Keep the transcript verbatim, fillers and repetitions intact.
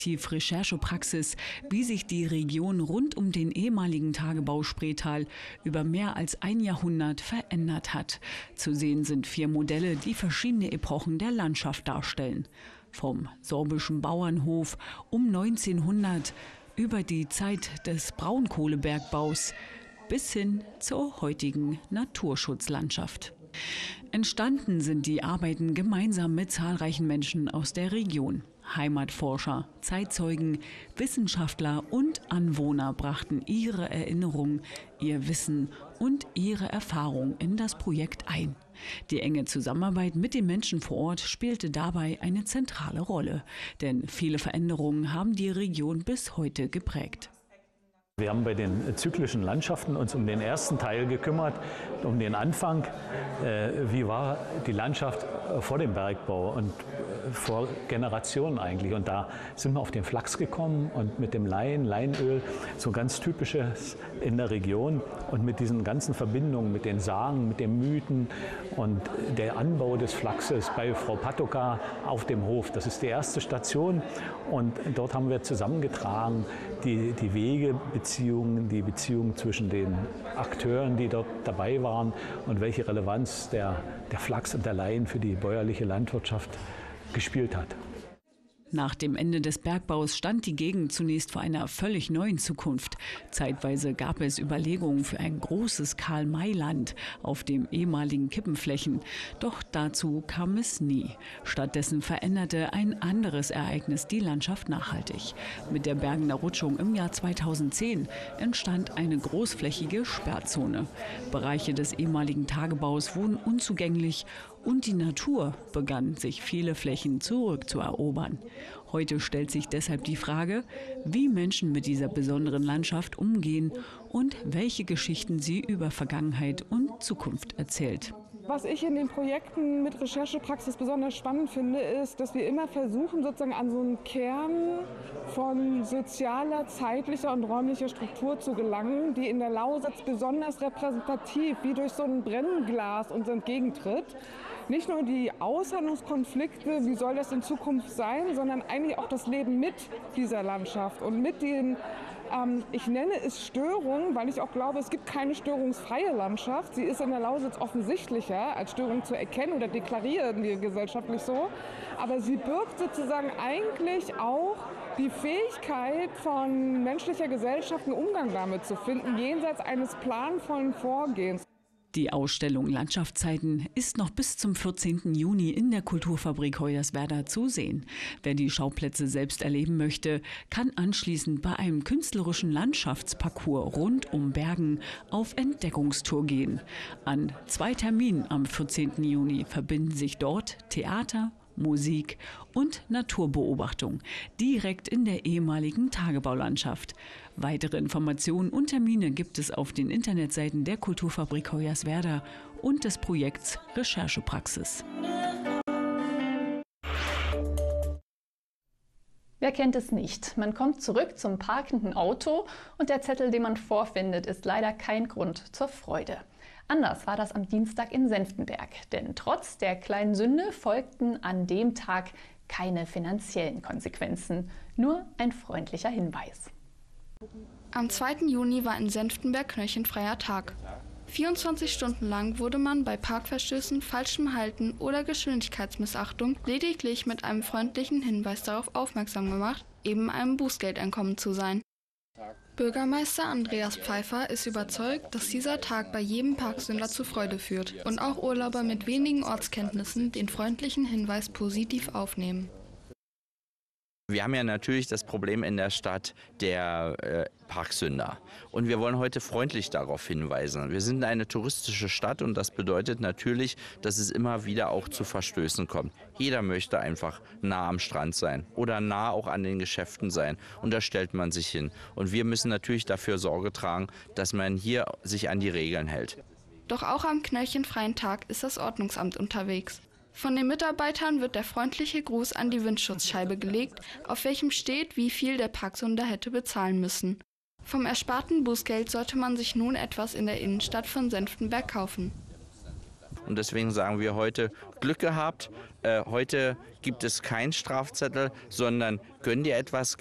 Recherchepraxis, wie sich die Region rund um den ehemaligen Tagebau Spreetal über mehr als ein Jahrhundert verändert hat. Zu sehen sind vier Modelle, die verschiedene Epochen der Landschaft darstellen. Vom sorbischen Bauernhof um neunzehnhundert über die Zeit des Braunkohlebergbaus bis hin zur heutigen Naturschutzlandschaft. Entstanden sind die Arbeiten gemeinsam mit zahlreichen Menschen aus der Region. Heimatforscher, Zeitzeugen, Wissenschaftler und Anwohner brachten ihre Erinnerungen, ihr Wissen und ihre Erfahrung in das Projekt ein. Die enge Zusammenarbeit mit den Menschen vor Ort spielte dabei eine zentrale Rolle, denn viele Veränderungen haben die Region bis heute geprägt. Wir haben bei den zyklischen Landschaften uns um den ersten Teil gekümmert, um den Anfang. Äh, wie war die Landschaft vor dem Bergbau und vor Generationen eigentlich? Und da sind wir auf den Flachs gekommen und mit dem Lein, Leinöl, so ganz typisches in der Region. Und mit diesen ganzen Verbindungen, mit den Sagen, mit den Mythen und der Anbau des Flachses bei Frau Patoka auf dem Hof. Das ist die erste Station und dort haben wir zusammengetragen die, die Wege, Beziehungen, die Beziehungen zwischen den Akteuren, die dort dabei waren und welche Relevanz der, der Flachs und der Lein für die bäuerliche Landwirtschaft gespielt hat. Nach dem Ende des Bergbaus stand die Gegend zunächst vor einer völlig neuen Zukunft. Zeitweise gab es Überlegungen für ein großes Karl-May-Land auf dem ehemaligen Kippenflächen. Doch dazu kam es nie. Stattdessen veränderte ein anderes Ereignis die Landschaft nachhaltig. Mit der Bergener Rutschung im Jahr zweitausendzehn entstand eine großflächige Sperrzone. Bereiche des ehemaligen Tagebaus wurden unzugänglich und die Natur begann, sich viele Flächen zurückzuerobern. Heute stellt sich deshalb die Frage, wie Menschen mit dieser besonderen Landschaft umgehen und welche Geschichten sie über Vergangenheit und Zukunft erzählt. Was ich in den Projekten mit Recherchepraxis besonders spannend finde, ist, dass wir immer versuchen, sozusagen an so einen Kern von sozialer, zeitlicher und räumlicher Struktur zu gelangen, die in der Lausitz besonders repräsentativ wie durch so ein Brennglas uns entgegentritt. Nicht nur die Aushandlungskonflikte, wie soll das in Zukunft sein, sondern eigentlich auch das Leben mit dieser Landschaft und mit den, ähm, ich nenne es Störungen, weil ich auch glaube, es gibt keine störungsfreie Landschaft. Sie ist in der Lausitz offensichtlicher als Störung zu erkennen oder deklarieren wir gesellschaftlich so. Aber sie birgt sozusagen eigentlich auch die Fähigkeit von menschlicher Gesellschaft, einen Umgang damit zu finden, jenseits eines planvollen Vorgehens. Die Ausstellung Landschaftszeiten ist noch bis zum vierzehnten Juni in der Kulturfabrik Hoyerswerda zu sehen. Wer die Schauplätze selbst erleben möchte, kann anschließend bei einem künstlerischen Landschaftsparcours rund um Bergen auf Entdeckungstour gehen. An zwei Terminen am vierzehnten Juni verbinden sich dort Theater, Musik und Naturbeobachtung direkt in der ehemaligen Tagebaulandschaft. Weitere Informationen und Termine gibt es auf den Internetseiten der Kulturfabrik Hoyerswerda und des Projekts Recherchepraxis. Wer kennt es nicht? Man kommt zurück zum parkenden Auto und der Zettel, den man vorfindet, ist leider kein Grund zur Freude. Anders war das am Dienstag in Senftenberg, denn trotz der kleinen Sünde folgten an dem Tag keine finanziellen Konsequenzen, nur ein freundlicher Hinweis. Am zweiten Juni war in Senftenberg knöchelfreier Tag. vierundzwanzig Stunden lang wurde man bei Parkverstößen, falschem Halten oder Geschwindigkeitsmissachtung lediglich mit einem freundlichen Hinweis darauf aufmerksam gemacht, eben einem Bußgeld entkommen zu sein. Bürgermeister Andreas Pfeiffer ist überzeugt, dass dieser Tag bei jedem Parksünder zu Freude führt und auch Urlauber mit wenigen Ortskenntnissen den freundlichen Hinweis positiv aufnehmen. Wir haben ja natürlich das Problem in der Stadt der äh, Parksünder. Und wir wollen heute freundlich darauf hinweisen. Wir sind eine touristische Stadt und das bedeutet natürlich, dass es immer wieder auch zu Verstößen kommt. Jeder möchte einfach nah am Strand sein oder nah auch an den Geschäften sein. Und da stellt man sich hin. Und wir müssen natürlich dafür Sorge tragen, dass man hier sich an die Regeln hält. Doch auch am knöchelfreien Tag ist das Ordnungsamt unterwegs. Von den Mitarbeitern wird der freundliche Gruß an die Windschutzscheibe gelegt, auf welchem steht, wie viel der Parksünder hätte bezahlen müssen. Vom ersparten Bußgeld sollte man sich nun etwas in der Innenstadt von Senftenberg kaufen. Und deswegen sagen wir heute, Glück gehabt. Äh, heute gibt es keinen Strafzettel, sondern gönn dir etwas,